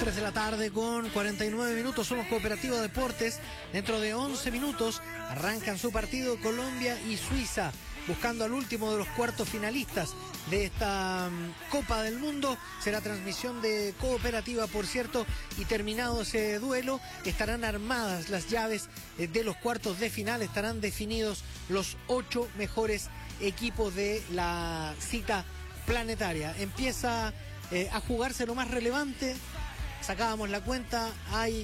3 de la tarde con 49 minutos, somos Cooperativa Deportes. Dentro de 11 minutos arrancan su partido Colombia y Suiza, buscando al último de los cuartos finalistas de esta Copa del Mundo. Será transmisión de Cooperativa, por cierto, y terminado ese duelo estarán armadas las llaves de los cuartos de final, estarán definidos los 8 mejores equipos de la cita planetaria. Empieza a jugarse lo más relevante. Sacábamos la cuenta, hay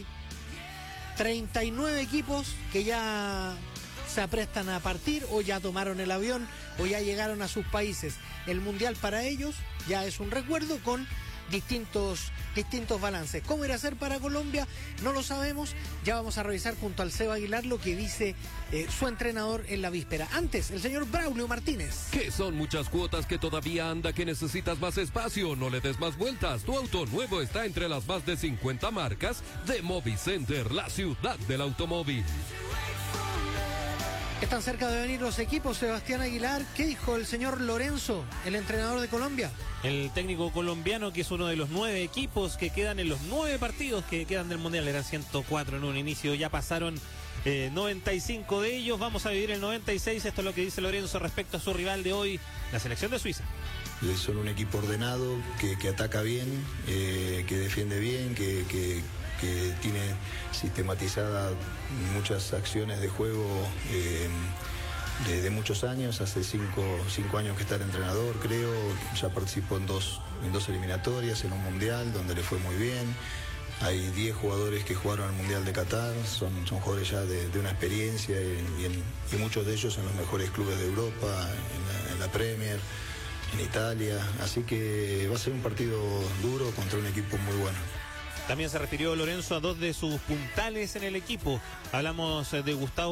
39 equipos que ya se aprestan a partir, o ya tomaron el avión, o ya llegaron a sus países. El Mundial para ellos ya es un recuerdo con distintos balances. ¿Cómo irá a ser para Colombia? No lo sabemos. Ya vamos a revisar junto al Seba Aguilar lo que dice su entrenador en la víspera. Antes, el señor Braulio Martínez. Que son muchas cuotas que todavía anda, que necesitas más espacio. No le des más vueltas. Tu auto nuevo está entre las más de 50 marcas de Movicenter, la ciudad del automóvil. Están cerca de venir los equipos, Sebastián Aguilar. ¿Qué dijo el señor Lorenzo, el entrenador de Colombia? El técnico colombiano, que es uno de los 9 equipos que quedan en los 9 partidos que quedan del Mundial. Eran 104 en un inicio, ya pasaron 95 de ellos. Vamos a vivir el 96. Esto es lo que dice Lorenzo respecto a su rival de hoy, la selección de Suiza. Son un equipo ordenado, que ataca bien, que defiende bien, que tiene sistematizada muchas acciones de juego de muchos años. Hace 5 años que está el entrenador, creo. Ya participó en dos eliminatorias, en un mundial donde le fue muy bien. Hay 10 jugadores que jugaron al Mundial de Qatar, son jugadores ya de una experiencia y muchos de ellos en los mejores clubes de Europa, en la Premier, en Italia. Así que va a ser un partido duro contra un equipo muy bueno. También se refirió Lorenzo a 2 de sus puntales en el equipo. Hablamos de Gustavo